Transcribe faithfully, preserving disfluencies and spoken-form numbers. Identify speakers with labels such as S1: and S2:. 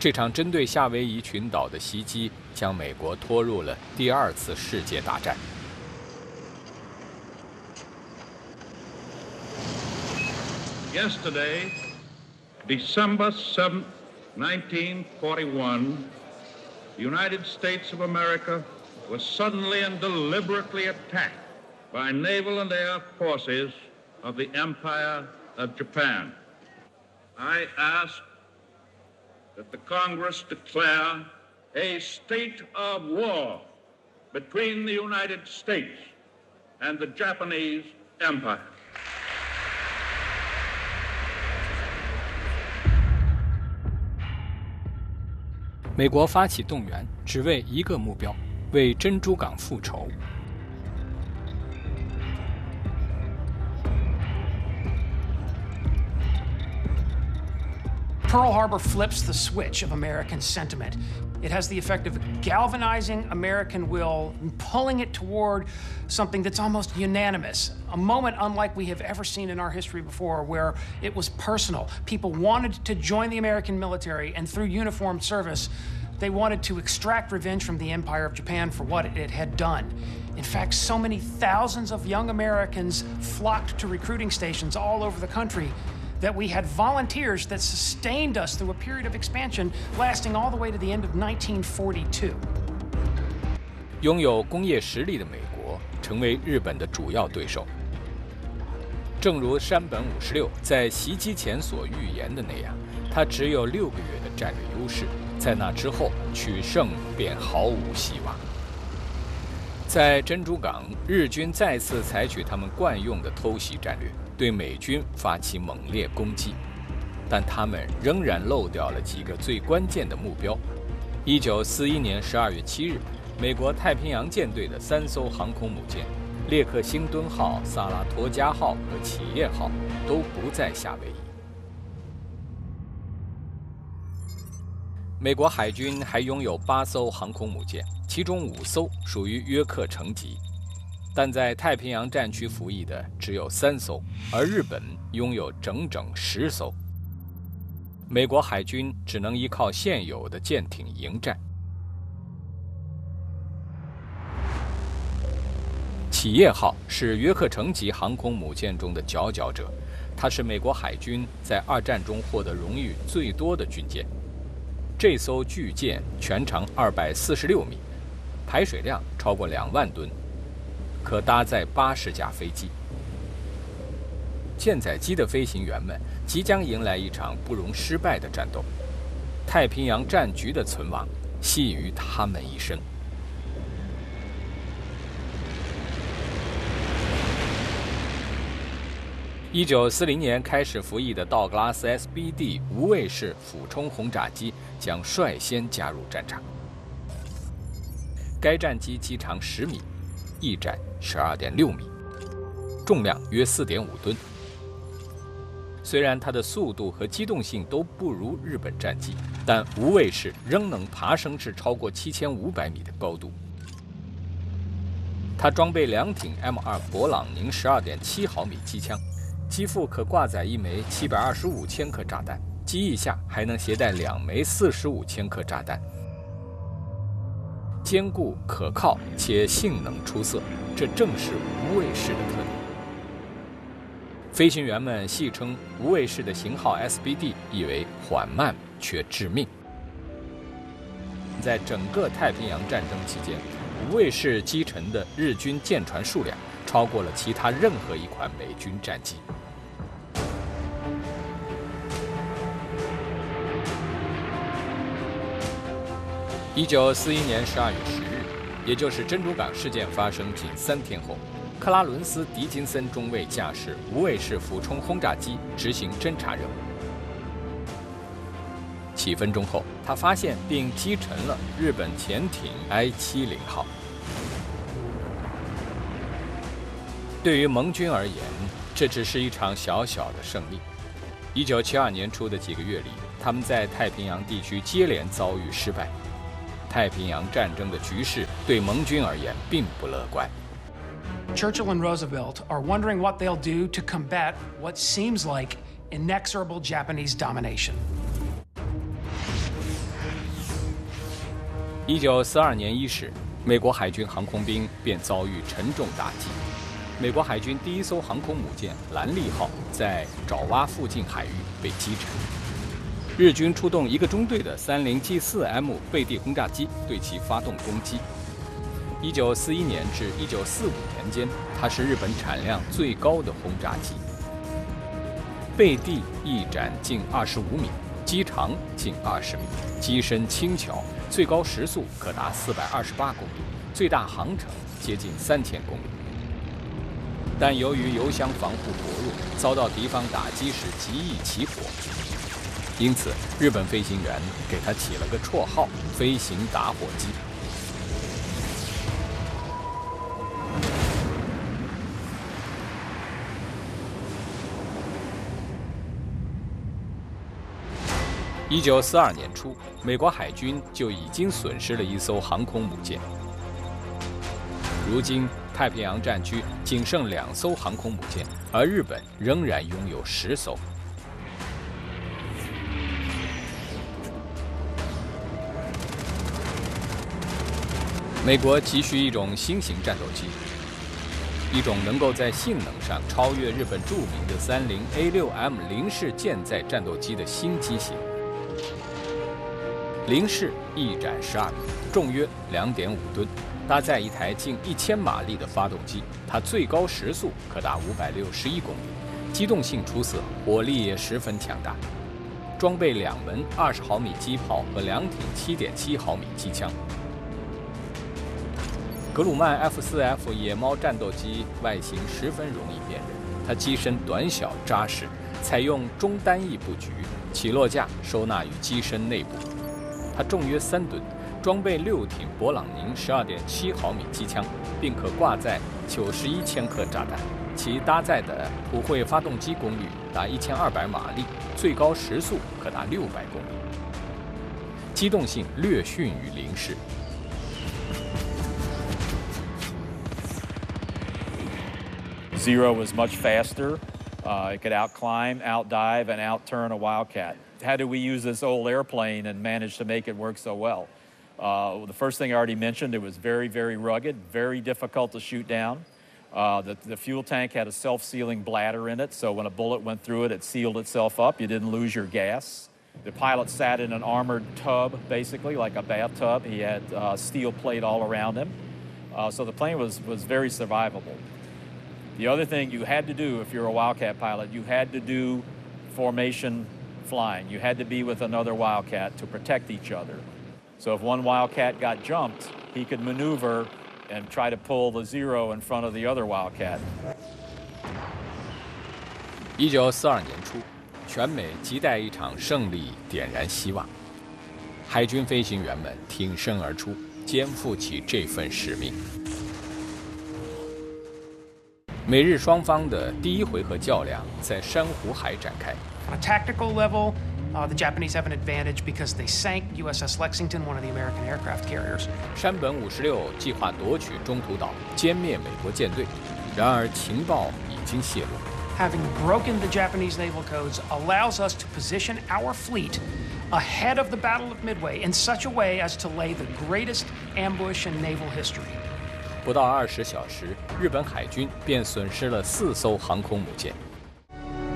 S1: 这场针对夏威夷群岛的袭击将美国拖入了第二次世界大战。
S2: Yesterday, December seventh, nineteen forty-one, the United States of America was suddenly and deliberately attacked by naval and air forces of the Empire of Japan. I ask that the Congress declare a state of war between the United States and the Japanese Empire.
S1: 美国发起动员，只为一个目标：为珍珠港复仇。
S3: Pearl Harbor flips the switch of American sentiment. It has the effect of galvanizing American will, and pulling it toward something that's almost unanimous, a moment unlike we have ever seen in our history before, where it was personal. People wanted to join the American military, and through uniformed service, they wanted to extract revenge from the Empire of Japan for what it had done. In fact, so many thousands of young Americans flocked to recruiting stations all over the country that we had volunteers that sustained us through a period of expansion lasting all the way to the end of nineteen forty-two.
S1: 拥有工业实力的美国成为日本的主要对手。正如山本五十六在袭击前所预言的那样，他只有六个月的战略优势，在那之后取胜便毫无希望。在珍珠港，日军再次采取他们惯用的偷袭战略，对美军发起猛烈攻击，但他们仍然漏掉了几个最关键的目标。一九四一年十二月七日，美国太平洋舰队的三艘航空母舰——列克星敦号、萨拉托加号和企业号——都不在夏威夷。美国海军还拥有八艘航空母舰，其中五艘属于约克城级。但在太平洋战区服役的只有三艘，而日本拥有整整十艘。美国海军只能依靠现有的舰艇迎战。企业号是约克城级航空母舰中的佼佼者，它是美国海军在二战中获得荣誉最多的军舰。这艘巨舰全长二百四十六米，排水量超过两万吨。可搭载八十架飞机，舰载机的飞行员们即将迎来一场不容失败的战斗。太平洋战局的存亡系于他们一身。一九四零年开始服役的道格拉斯 S B D 无畏式俯冲轰炸机将率先加入战场。该战机机长十米，翼展十二点六米，重量约四点五吨。虽然它的速度和机动性都不如日本战机，但无畏式仍能爬升至超过七千五百米的高度。它装备两挺 M 二 勃朗宁十二点七毫米机枪，机腹可挂载一枚七百二十五千克炸弹，机翼下还能携带两枚四十五千克炸弹。坚固可靠且性能出色，这正是无畏式的特点。飞行员们戏称无畏式的型号 S B D 意为缓慢却致命。在整个太平洋战争期间，无畏式击沉的日军舰船数量超过了其他任何一款美军战机。一九四一年十二月十日，也就是珍珠港事件发生仅三天后，克拉伦斯·狄金森中尉驾驶无畏式俯冲轰炸机执行侦察任务。几分钟后，他发现并击沉了日本潜艇 I 七十号。对于盟军而言，这只是一场小小的胜利。一九七二年初的几个月里，他们在太平洋地区接连遭遇失败。太平洋战争的局势对盟军而言并不乐观。
S3: Churchill and Roosevelt are wondering what they'll do to combat what seems like inexorable Japanese domination.
S1: 一九四二年伊始，美国海军航空兵便遭遇沉重打击。美国海军第一艘航空母舰“兰利号”在爪哇附近海域被击沉。日军出动一个中队的三零 G 四 M 背地轰炸机对其发动攻击。一九四一年至一九四五年间，它是日本产量最高的轰炸机。背地翼展近二十五米，机长近二十米，机身轻巧，最高时速可达四百二十八公里，最大航程接近三千公里。但由于油箱防护薄弱，遭到敌方打击时极易起火，因此日本飞行员给它起了个绰号“飞行打火机”。一九四二年初，美国海军就已经损失了一艘航空母舰。如今，太平洋战区仅剩两艘航空母舰，而日本仍然拥有十艘。美国急需一种新型战斗机，一种能够在性能上超越日本著名的三菱 A 六 M 零式舰载战斗机的新机型。零式翼展十二米，重约两点五吨，搭载一台近一千马力的发动机，它最高时速可达五百六十一公里，机动性出色，火力也十分强大。装备两门二十毫米机炮和两挺七点七毫米机枪。格鲁曼 F 四 F 野猫战斗机外形十分容易辨认，它机身短小扎实，采用中单翼布局，起落架收纳于机身内部。它重约三吨，装备六挺勃朗宁十二点七毫米机枪，并可挂载九十一千克炸弹。其搭载的普惠发动机功率达一千二百马力，最高时速可达六百公里，机动性略逊于零式。
S4: Zero was much faster. Uh, it could outclimb, outdive, and outturn a Wildcat. How did we use this old airplane and manage to make it work so well? Uh, the first thing I already mentioned, it was very, very rugged, very difficult to shoot down. Uh, the, the fuel tank had a self-sealing bladder in it, so when a bullet went through it, it sealed itself up. You didn't lose your gas. The pilot sat in an armored tub, basically, like a bathtub. He had uh, steel plate all around him. Uh, so the plane was, was very survivable. The other thing you had to do if you're a Wildcat pilot, you had to do formation flying. You had to be with another Wildcat to protect each other. So if one Wildcat got jumped, he could maneuver and try to pull the Zero in front of the other Wildcat.
S1: 一九四二年初，全美期待一场胜利点燃希望，海军飞行员们挺身而出，肩负起这份使命。美日双方的第一回合较量在珊瑚海展开。
S3: On a tactical level, uh, the Japanese have an advantage because they sank U S S Lexington, one of the American aircraft carriers.
S1: 山本五十六计划夺取中途岛，歼灭美国舰队，然而情报已经泄露。
S3: Having broken the Japanese naval codes allows us to position our fleet ahead of the Battle of Midway in such a way as to lay the greatest ambush in naval history.
S1: 不到二十小时，日本海军便损失了四艘航空母舰。